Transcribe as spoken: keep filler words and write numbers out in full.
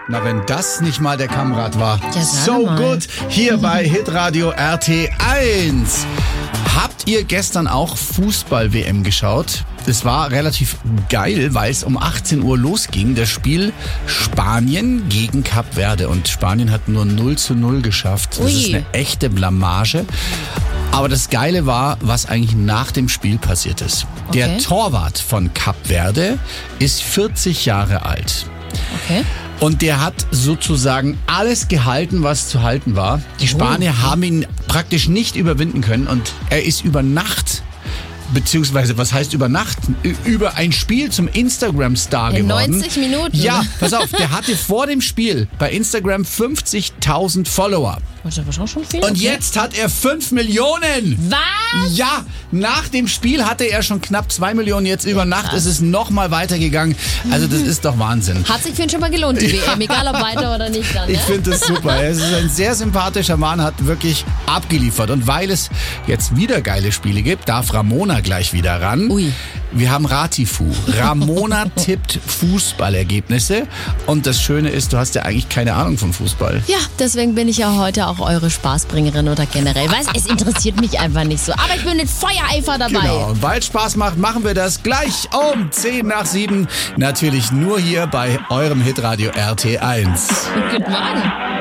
Na, wenn das nicht mal der Kamerad war. Ja, sag so mal. gut hier bei Hitradio R T eins. Habt ihr gestern auch Fußball-W M geschaut? Das war relativ geil, weil es um achtzehn Uhr losging. Das Spiel Spanien gegen Kap Verde. Und Spanien hat nur null zu null geschafft. Das Ui. ist eine echte Blamage. Aber das Geile war, was eigentlich nach dem Spiel passiert ist. Der Okay. Torwart von Kap Verde ist vierzig Jahre alt. Okay. Und der hat sozusagen alles gehalten, was zu halten war. Die Spanier haben ihn praktisch nicht überwinden können und er ist über Nacht, beziehungsweise was heißt über Nacht, Ü- über ein Spiel zum Instagram-Star In geworden. neunzig Minuten? Ja, pass auf, der hatte vor dem Spiel bei Instagram fünfzigtausend Follower. Das ist aber schon viel. Und okay. jetzt hat er fünf Millionen. Was? Ja, nach dem Spiel hatte er schon knapp zwei Millionen. Jetzt über Nacht ist es nochmal weitergegangen. Also das ist doch Wahnsinn. Hat sich für ihn schon mal gelohnt, die W M, egal ob weiter oder nicht dann, ne? Ich finde das super. Er ist ein sehr sympathischer Mann, hat wirklich abgeliefert. Und weil es jetzt wieder geile Spiele gibt, darf Ramona gleich wieder ran. Ui. Wir haben Ratifu. Ramona tippt Fußballergebnisse. Und das Schöne ist, du hast ja eigentlich keine Ahnung von Fußball. Ja, deswegen bin ich ja heute auch eure Spaßbringerin oder generell. Weiß, es interessiert mich einfach nicht so. Aber ich bin mit Feuereifer dabei. Genau. Und weil es Spaß macht, machen wir das gleich um zehn nach sieben. Natürlich nur hier bei eurem Hitradio R T eins. Guten Morgen.